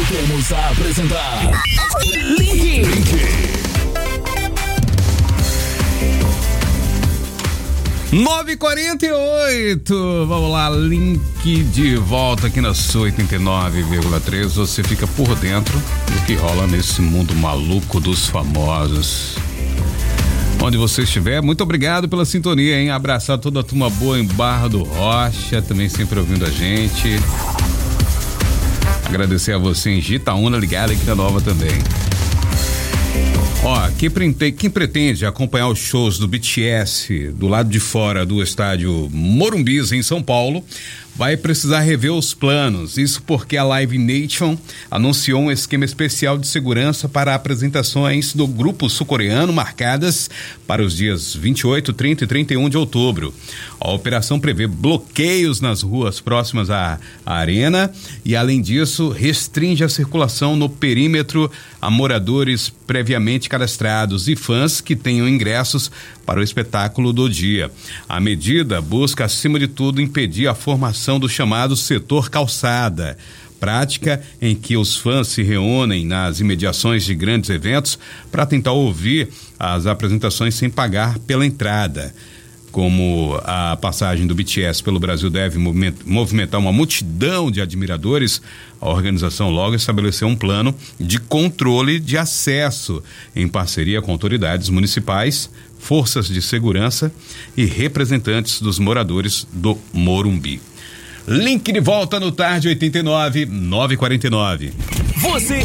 Voltamos a apresentar Link. 9h48, vamos lá, Link de volta aqui na sua 89,3. Você fica por dentro do que rola nesse mundo maluco dos famosos. Onde você estiver, muito obrigado pela sintonia, hein? Abraçar toda a turma boa em Barra do Rocha, também sempre ouvindo a gente. Agradecer a você em Gitaúna, ligado aqui na Nova também. Ó, quem pretende acompanhar os shows do BTS do lado de fora do estádio Morumbi, em São Paulo, vai precisar rever os planos. Isso porque a Live Nation anunciou um esquema especial de segurança para apresentações do grupo sul-coreano marcadas para os dias 28, 30 e 31 de outubro. A operação prevê bloqueios nas ruas próximas à arena e, além disso, restringe a circulação no perímetro a moradores previamente cadastrados e fãs que tenham ingressos para o espetáculo do dia. A medida busca, acima de tudo, impedir a formação do chamado setor calçada, prática em que os fãs se reúnem nas imediações de grandes eventos para tentar ouvir as apresentações sem pagar pela entrada. Como a passagem do BTS pelo Brasil deve movimentar uma multidão de admiradores, a organização logo estabeleceu um plano de controle de acesso em parceria com autoridades municipais, forças de segurança e representantes dos moradores do Morumbi. Link de volta no Tarde 89, 9h49. Você